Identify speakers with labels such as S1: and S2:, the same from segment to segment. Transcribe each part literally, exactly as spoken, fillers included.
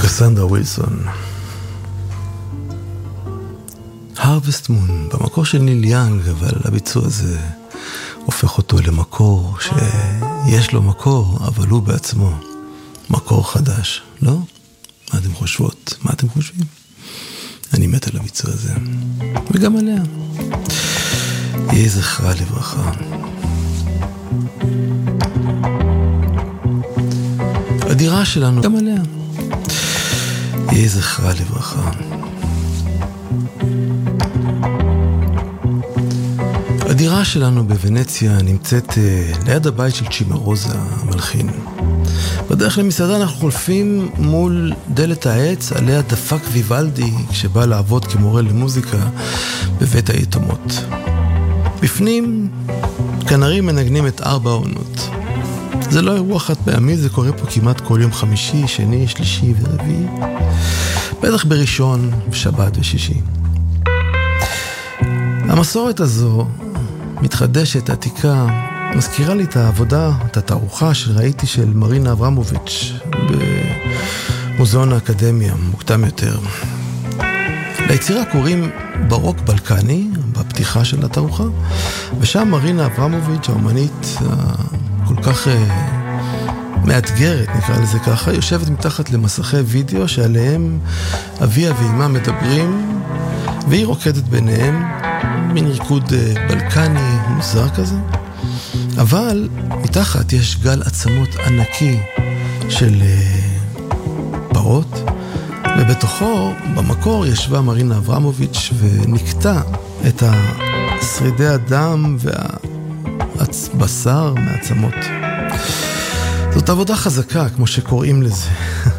S1: קסנדרה ווילסון. Harvest Moon, במקור של ניל יאנג, אבל הביצוע הזה הופך אותו למקור שיש לו מקור, אבל הוא בעצמו מקור חדש, לא? מה אתם חושבות? מה אתם חושבים? אני מת על הביצוע הזה, וגם עליה. יהי זכרה לברכה. הדירה שלנו, גם עליה. יהי זכרה לברכה. הדירה שלנו בוונציה נמצאת uh, ליד הבית של צ'ימרוזה המלחין. בדרך למסעדה אנחנו חולפים מול דלת העץ, עליה דפק ויוולדי כשבא לעבוד כמורה למוזיקה בבית היתומות. בפנים כנרים מנגנים את ארבע העונות. זה לא אירוע חד פעמי, זה קורה פה כמעט כל יום חמישי, שני, שלישי ורביעי. בטח בראשון, שבת ושישי. המסורת הזו מתחדשת, עתיקה, מזכירה לי את העבודה, את התערוכה שראיתי של מרינה אברמוביץ' במוזיאון האקדמיה, מוקדם יותר. ליצירה קוראים ברוק בלקני, בפתיחה של התערוכה, ושם מרינה אברמוביץ', האומנית כל כך מאתגרת, נקרא לזה ככה, יושבת מתחת למסכי וידאו שעליהם אביה ואימה מדברים, והיא רוקדת ביניהם, מין ריקוד בלקני מוזר כזה. אבל מתחת יש גל עצמות ענקי של פרות, ובתוכו במקור ישבה מרינה אברמוביץ' ונקטע את שרידי הדם והבשר מהעצמות. זאת עבודה חזקה, כמו שקוראים לזה.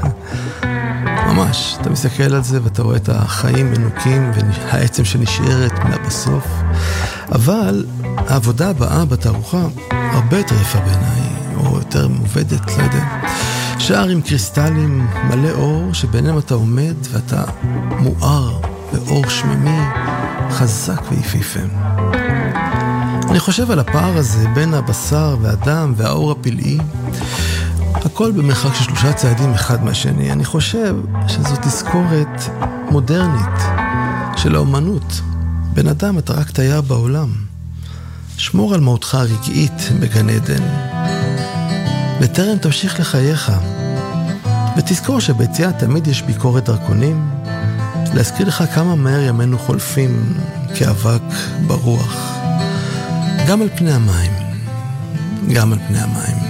S1: ממש, אתה מסתכל על זה ואתה רואה את החיים מנוקים והעצם שנשארת מהבסוף. אבל העבודה הבאה בתערוכה הרבה יותר יפה בעיניי, או יותר מובדת, לא יודע. שער עם קריסטלים מלא אור, שביניהם אתה עומד ואתה מואר באור שממי חזק ויפיפה. אני חושב על הפער הזה בין הבשר והדם והאור הפלאי, הכל במרחק של שלושה צעדים אחד מהשני. אני חושב שזו תזכורת מודרנית של האומנות. בן אדם, אתה רק תייר בעולם. שמור על מהותך הרגעית בגן עדן. בטרם תמשיך לחייך. ותזכור שביציאה תמיד יש ביקורת דרכונים. להזכיר לך כמה מהר ימינו חולפים כאבק ברוח. גם על פני המים. גם על פני המים.